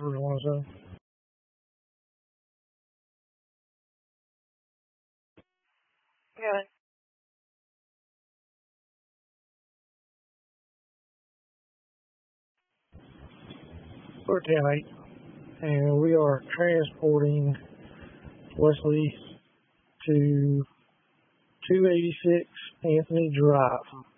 107. Good. We're 10-8, and we are transporting Wesley to 286 Anthony Drive.